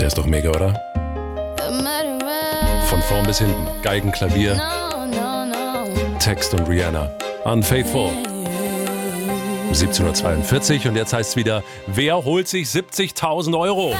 Der ist doch mega, oder? Von vorn bis hinten. Geigen, Klavier, Text und Rihanna. Unfaithful. 17:42 und jetzt heißt es wieder, wer holt sich 70.000 Euro?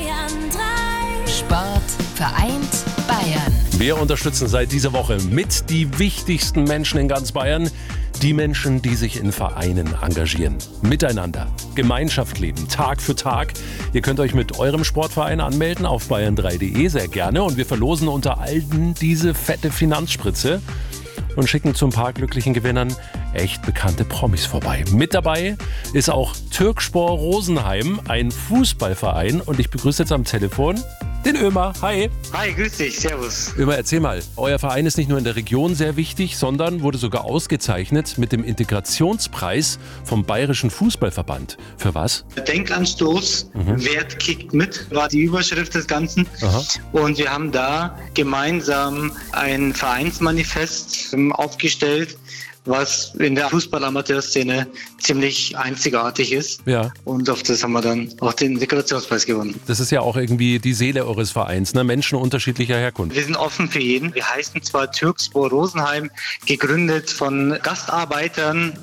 Sport vereint Bayern. Wir unterstützen seit dieser Woche mit die wichtigsten Menschen in ganz Bayern. Die Menschen, die sich in Vereinen engagieren. Miteinander. Gemeinschaft leben. Tag für Tag. Ihr könnt euch mit eurem Sportverein anmelden auf bayern3.de sehr gerne. Und wir verlosen unter allen diese fette Finanzspritze und schicken zu ein paar glücklichen Gewinnern echt bekannte Promis vorbei. Mit dabei ist auch Türkspor Rosenheim, ein Fußballverein. Und ich begrüße jetzt am Telefon den Ömer. Hi. Hi, grüß dich, servus. Ömer, erzähl mal, euer Verein ist nicht nur in der Region sehr wichtig, sondern wurde sogar ausgezeichnet mit dem Integrationspreis vom Bayerischen Fußballverband. Für was? Denkanstoß, Wert kickt mit, war die Überschrift des Ganzen. Aha. Und wir haben da gemeinsam ein Vereinsmanifest aufgestellt, was in der Fußball-Amateurszene ziemlich einzigartig ist. Ja. Und auf das haben wir dann auch den Integrationspreis gewonnen. Das ist ja auch irgendwie die Seele eures Vereins, ne? Menschen unterschiedlicher Herkunft. Wir sind offen für jeden. Wir heißen zwar Türkspor Rosenheim, gegründet von Gastarbeitern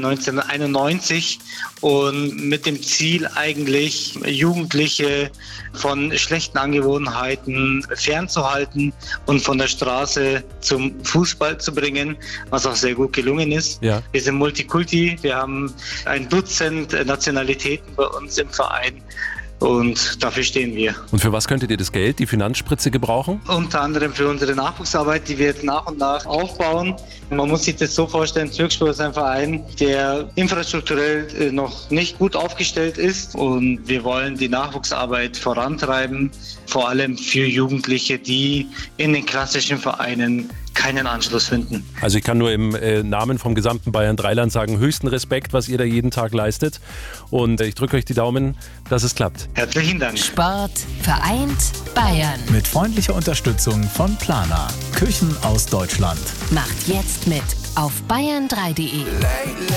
1991 und mit dem Ziel eigentlich, Jugendliche von schlechten Angewohnheiten fernzuhalten und von der Straße zum Fußball zu bringen, was auch sehr gut gelungen ist. Ja. Wir sind Multikulti, wir haben ein Dutzend Nationalitäten bei uns im Verein. Und dafür stehen wir. Und für was könntet ihr das Geld, die Finanzspritze gebrauchen? Unter anderem für unsere Nachwuchsarbeit, die wir jetzt nach und nach aufbauen. Man muss sich das so vorstellen, Türkspor ist ein Verein, der infrastrukturell noch nicht gut aufgestellt ist. Und wir wollen die Nachwuchsarbeit vorantreiben, vor allem für Jugendliche, die in den klassischen Vereinen keinen Anschluss finden. Also ich kann nur im Namen vom gesamten Bayern Dreiland sagen, höchsten Respekt, was ihr da jeden Tag leistet. Und ich drücke euch die Daumen, dass es klappt. Herzlichen Dank. Sport vereint Bayern. Mit freundlicher Unterstützung von Plana. Küchen aus Deutschland. Macht jetzt mit auf bayern3.de.